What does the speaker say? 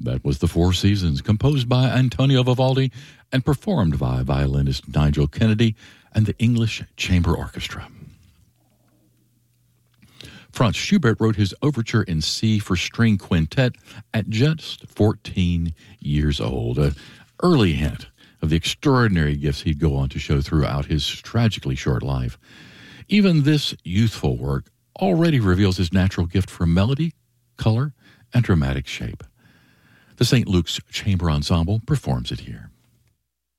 That was The Four Seasons, composed by Antonio Vivaldi and performed by violinist Nigel Kennedy and the English Chamber Orchestra. Franz Schubert wrote his overture in C for string quintet at just 14 years old, an early hint of the extraordinary gifts he'd go on to show throughout his tragically short life. Even this youthful work already reveals his natural gift for melody, color, and dramatic shape. The St. Luke's Chamber Ensemble performs it here.